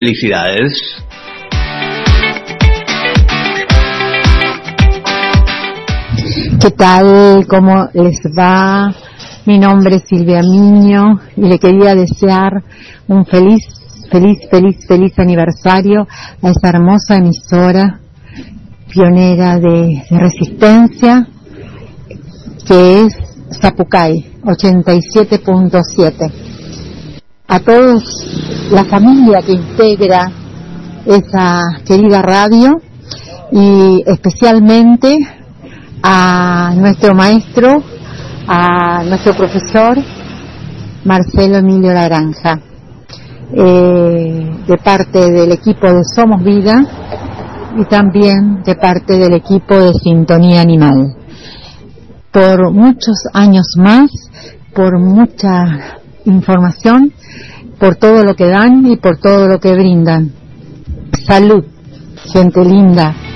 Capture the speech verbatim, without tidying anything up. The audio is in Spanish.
Felicidades. ¿Qué tal? ¿Cómo les va? Mi nombre es Silvia Miño y le quería desear un feliz, feliz, feliz, feliz aniversario a esa hermosa emisora pionera de, de resistencia que es Zapucay ochenta y siete punto siete. A todos la familia que integra esa querida radio y especialmente a nuestro maestro, a nuestro profesor Marcelo Emilio Laranja, eh, de parte del equipo de Somos Vida y también de parte del equipo de Sintonía Animal. Por muchos años más, por mucha información, por todo lo que dan y por todo lo que brindan. Salud, gente linda.